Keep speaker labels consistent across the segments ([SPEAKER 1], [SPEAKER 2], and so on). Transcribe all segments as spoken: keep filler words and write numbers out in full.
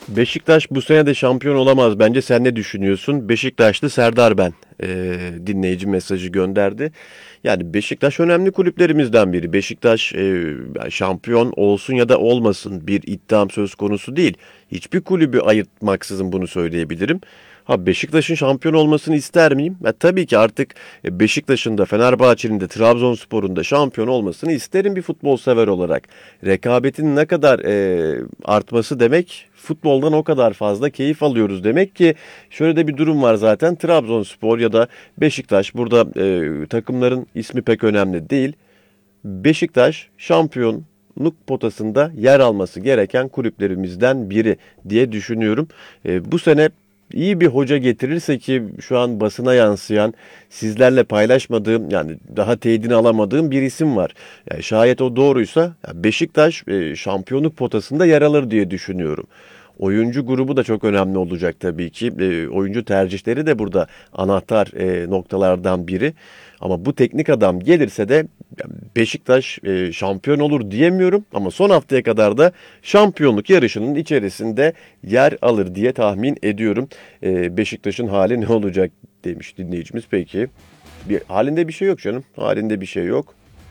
[SPEAKER 1] Beşiktaş bu sene de şampiyon olamaz bence. Sen ne düşünüyorsun? Beşiktaşlı Serdar ben e, dinleyici mesajı gönderdi. Yani Beşiktaş önemli kulüplerimizden biri. Beşiktaş e, yani şampiyon olsun ya da olmasın bir iddiam söz konusu değil. Hiçbir kulübü ayırtmaksızın bunu söyleyebilirim. Ha Beşiktaş'ın şampiyon olmasını ister miyim? Ya, tabii ki artık e, Beşiktaş'ın da Fenerbahçe'nin de Trabzonspor'un da şampiyon olmasını isterim bir futbol sever olarak. Rekabetin ne kadar e, artması demek futboldan o kadar fazla keyif alıyoruz demek ki şöyle de bir durum var zaten. Trabzonspor ya da Beşiktaş burada e, takımların ismi pek önemli değil. Beşiktaş şampiyonluk potasında yer alması gereken kulüplerimizden biri diye düşünüyorum. E, bu sene iyi bir hoca getirirse ki şu an basına yansıyan sizlerle paylaşmadığım yani daha teyidini alamadığım bir isim var. Yani şayet o doğruysa Beşiktaş e, şampiyonluk potasında yer alır diye düşünüyorum. Oyuncu grubu da çok önemli olacak tabii ki. E, oyuncu tercihleri de burada anahtar e, noktalardan biri. Ama bu teknik adam gelirse de Beşiktaş e, şampiyon olur diyemiyorum. Ama son haftaya kadar da şampiyonluk yarışının içerisinde yer alır diye tahmin ediyorum. E, Beşiktaş'ın hali ne olacak demiş dinleyicimiz. Peki bir, halinde bir şey yok canım. Halinde bir şey yok.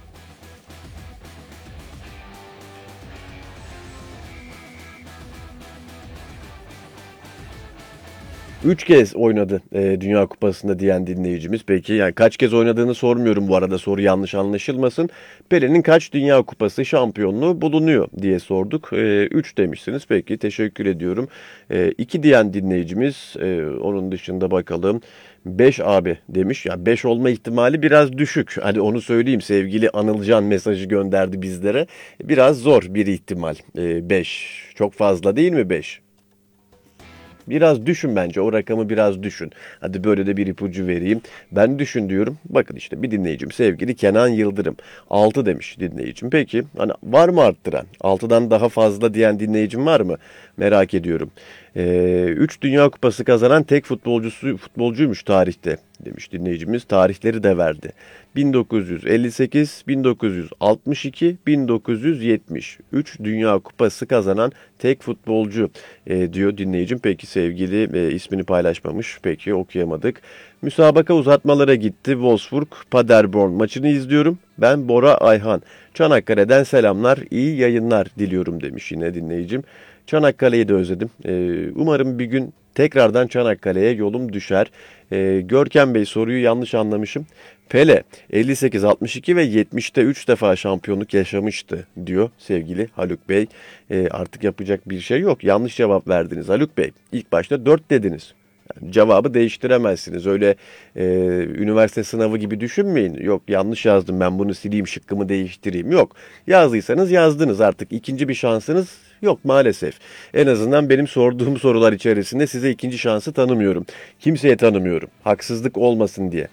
[SPEAKER 1] Üç kez oynadı e, Dünya Kupası'nda diyen dinleyicimiz. Peki yani kaç kez oynadığını sormuyorum bu arada soru yanlış anlaşılmasın. Pele'nin kaç Dünya Kupası şampiyonluğu bulunuyor diye sorduk. E, üç demişsiniz. Peki teşekkür ediyorum. E, iki diyen dinleyicimiz e, onun dışında bakalım. Beş abi demiş. Ya beş olma ihtimali biraz düşük. Hadi onu söyleyeyim. Sevgili Anılcan mesajı gönderdi bizlere. Biraz zor bir ihtimal. E, beş. Çok fazla değil mi beş? Biraz düşün bence o rakamı biraz düşün. Hadi böyle de bir ipucu vereyim. Ben düşün diyorum. Bakın işte bir dinleyicim sevgili Kenan Yıldırım. Altı demiş dinleyicim. Peki hani var mı arttıran? Altıdan daha fazla diyen dinleyicim var mı? Merak ediyorum. Ee, üç Dünya Kupası kazanan tek futbolcusu futbolcuymuş tarihte demiş dinleyicimiz. Tarihleri de verdi. bin dokuz yüz elli sekiz, bin dokuz yüz altmış iki, bin dokuz yüz yetmiş. üç Dünya Kupası kazanan tek futbolcu e, diyor dinleyicim. Peki sevgili e, ismini paylaşmamış. Peki okuyamadık. Müsabaka uzatmalara gitti. Wolfsburg Paderborn maçını izliyorum. Ben Bora Ayhan. Çanakkale'den selamlar, iyi yayınlar diliyorum demiş yine dinleyicim. Çanakkale'yi de özledim. Ee, umarım bir gün tekrardan Çanakkale'ye yolum düşer. Ee, Görkem Bey soruyu yanlış anlamışım. Pele elli sekiz, altmış iki ve yetmişte üç defa şampiyonluk yaşamıştı diyor sevgili Haluk Bey. Ee, artık yapacak bir şey yok. Yanlış cevap verdiniz Haluk Bey. İlk başta dört dediniz. Yani cevabı değiştiremezsiniz. Öyle e, üniversite sınavı gibi düşünmeyin. Yok yanlış yazdım ben bunu sileyim şıkkımı değiştireyim. Yok yazdıysanız yazdınız artık ikinci bir şansınız yok maalesef. En azından benim sorduğum sorular içerisinde size ikinci şansı tanımıyorum. Kimseye tanımıyorum. Haksızlık olmasın diye.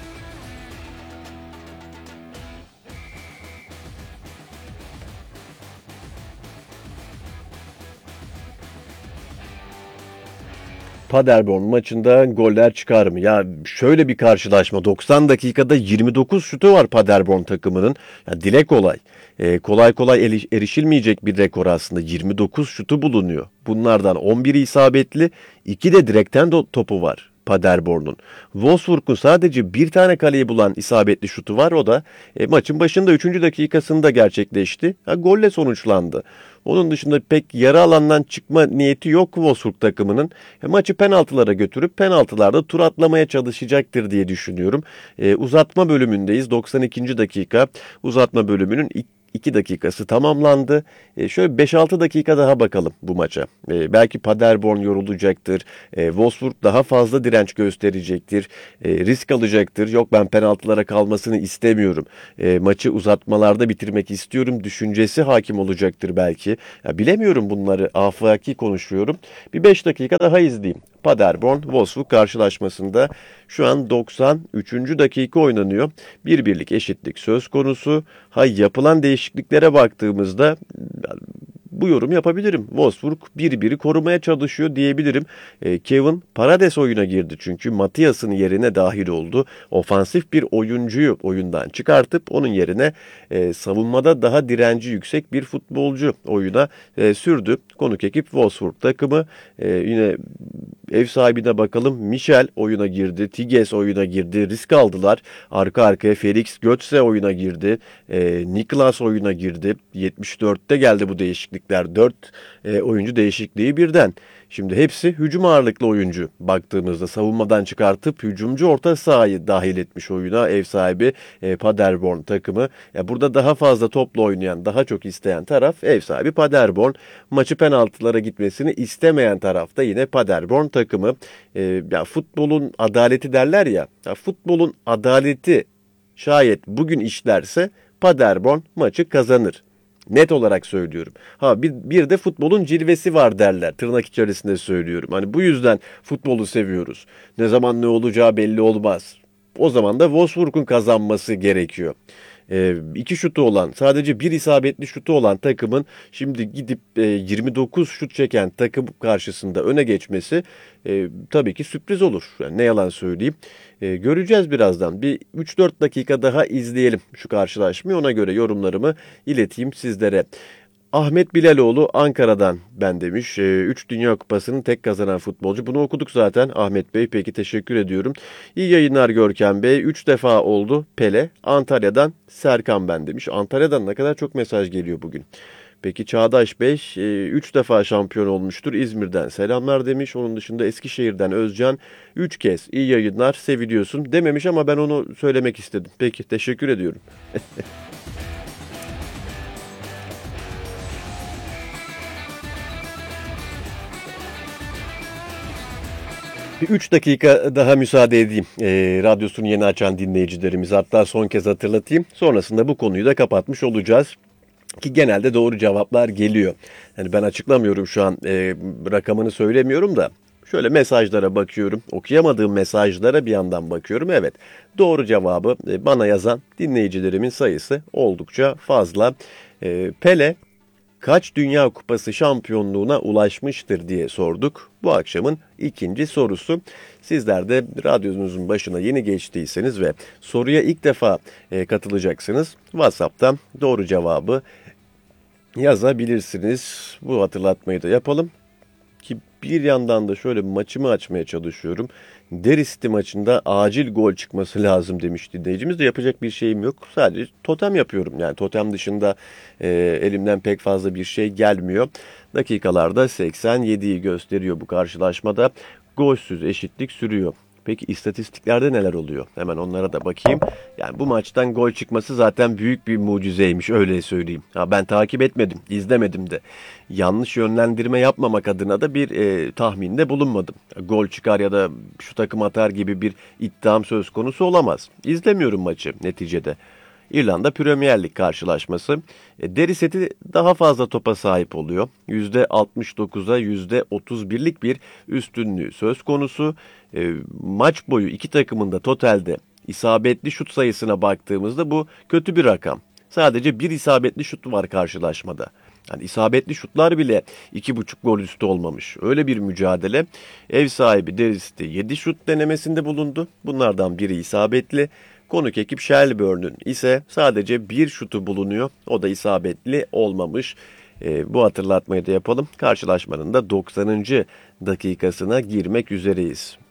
[SPEAKER 1] Paderborn maçında goller çıkar mı? Ya şöyle bir karşılaşma. doksan dakikada yirmi dokuz şutu var Paderborn takımının. Ya dile kolay. Ee, kolay kolay eli- erişilmeyecek bir rekor aslında. yirmi dokuz şutu bulunuyor. Bunlardan on biri isabetli, iki de direkten do- topu var. Paderborn'un. Wolfsburg'un sadece bir tane kaleyi bulan isabetli şutu var. O da e, maçın başında üçüncü dakikasında gerçekleşti. Ha, golle sonuçlandı. Onun dışında pek yarı alandan çıkma niyeti yok Wolfsburg takımının. E, maçı penaltılara götürüp penaltılarda tur atlamaya çalışacaktır diye düşünüyorum. E, uzatma bölümündeyiz. doksan ikinci dakika uzatma bölümünün iki dakikası tamamlandı. E, şöyle beş altı dakika daha bakalım bu maça. E, belki Paderborn yorulacaktır. E, Wolfsburg daha fazla direnç gösterecektir. E, risk alacaktır. Yok ben penaltılara kalmasını istemiyorum. E, maçı uzatmalarda bitirmek istiyorum. Düşüncesi hakim olacaktır belki. Ya, bilemiyorum bunları. Afaki konuşuyorum. Bir beş dakika daha izleyeyim. Paderborn Wolfsburg karşılaşmasında şu an doksan üçüncü dakika oynanıyor. Bir birlik eşitlik söz konusu. Ha yapılan değişikliklere baktığımızda bu yorum yapabilirim. Wolfsburg bir biri korumaya çalışıyor diyebilirim. E, Kevin Parades oyuna girdi çünkü Matias'ın yerine dahil oldu. Ofansif bir oyuncuyu oyundan çıkartıp onun yerine e, savunmada daha direnci yüksek bir futbolcu oyuna e, sürdü. Konuk ekip Wolfsburg takımı. E, yine ev sahibine bakalım. Michel oyuna girdi. Tigges oyuna girdi. Risk aldılar. Arka arkaya Felix Götze oyuna girdi. E, Niklas oyuna girdi. yetmiş dörtte geldi bu değişiklikler. dört e, oyuncu değişikliği birden. Şimdi hepsi hücum ağırlıklı oyuncu. Baktığımızda savunmadan çıkartıp hücumcu orta sahayı dahil etmiş oyuna ev sahibi e, Paderborn takımı. Ya burada daha fazla topla oynayan, daha çok isteyen taraf ev sahibi Paderborn. Maçı penaltılara gitmesini istemeyen taraf da yine Paderborn takımı. E, ya futbolun adaleti derler ya. ya futbolun adaleti şayet bugün işlerse Paderborn maçı kazanır. Net olarak söylüyorum. Ha bir, bir de futbolun cilvesi var derler. Tırnak içerisinde söylüyorum. Hani bu yüzden futbolu seviyoruz. Ne zaman ne olacağı belli olmaz. O zaman da Wolfsburg'un kazanması gerekiyor. E, iki şutu olan, sadece bir isabetli şutu olan takımın şimdi gidip e, yirmi dokuz şut çeken takım karşısında öne geçmesi e, tabii ki sürpriz olur. Yani ne yalan söyleyeyim. E, göreceğiz birazdan. Bir üç dört dakika daha izleyelim şu karşılaşmayı. Ona göre yorumlarımı ileteyim sizlere. Ahmet Bilaloğlu Ankara'dan ben demiş. üç Dünya Kupası'nın tek kazanan futbolcu. Bunu okuduk zaten Ahmet Bey. Peki teşekkür ediyorum. İyi yayınlar Görkem Bey. üç defa oldu Pele. Antalya'dan Serkan ben demiş. Antalya'dan ne kadar çok mesaj geliyor bugün. Peki Çağdaş Bey üç defa şampiyon olmuştur. İzmir'den selamlar demiş. Onun dışında Eskişehir'den Özcan üç kez iyi yayınlar seviliyorsun dememiş ama ben onu söylemek istedim. Peki teşekkür ediyorum. Bir üç dakika daha müsaade edeyim. E, radyosunu yeni açan dinleyicilerimiz, hatta son kez hatırlatayım. Sonrasında bu konuyu da kapatmış olacağız. Ki genelde doğru cevaplar geliyor. Yani ben açıklamıyorum şu an, e, rakamını söylemiyorum da. Şöyle mesajlara bakıyorum. Okuyamadığım mesajlara bir yandan bakıyorum. Evet, doğru cevabı e, bana yazan dinleyicilerimin sayısı oldukça fazla. E, Pele kaç Dünya Kupası şampiyonluğuna ulaşmıştır diye sorduk. Bu akşamın ikinci sorusu. Sizler de radyonuzun başına yeni geçtiyseniz ve soruya ilk defa e, katılacaksınız. WhatsApp'tan doğru cevabı yazabilirsiniz. Bu hatırlatmayı da yapalım. Ki bir yandan da şöyle maçımı açmaya çalışıyorum. Deristi maçında acil gol çıkması lazım demiş dinleyicimiz de, yapacak bir şeyim yok. Sadece totem yapıyorum. Yani totem dışında e, elimden pek fazla bir şey gelmiyor. Dakikalarda seksen yediyi gösteriyor bu karşılaşmada. Golsüz eşitlik sürüyor. Peki istatistiklerde neler oluyor? Hemen onlara da bakayım. Yani bu maçtan gol çıkması zaten büyük bir mucizeymiş, öyle söyleyeyim. Ha, ben takip etmedim, izlemedim de. Yanlış yönlendirme yapmamak adına da bir e, tahminde bulunmadım. Gol çıkar ya da şu takım atar gibi bir iddiam söz konusu olamaz. İzlemiyorum maçı neticede. İrlanda Premier Lig karşılaşması. E, deri seti daha fazla topa sahip oluyor. yüzde altmış dokuza yüzde otuz birlik bir üstünlüğü söz konusu. E, maç boyu iki takımın da totalde isabetli şut sayısına baktığımızda bu kötü bir rakam. Sadece bir isabetli şut var karşılaşmada. Yani isabetli şutlar bile iki buçuk gol üstü olmamış. Öyle bir mücadele. Ev sahibi Derris'te yedi şut denemesinde bulundu. Bunlardan biri isabetli. Konuk ekip Shelbourne'ün ise sadece bir şutu bulunuyor. O da isabetli olmamış. E, bu hatırlatmayı da yapalım. Karşılaşmanın da doksanıncı dakikasına girmek üzereyiz.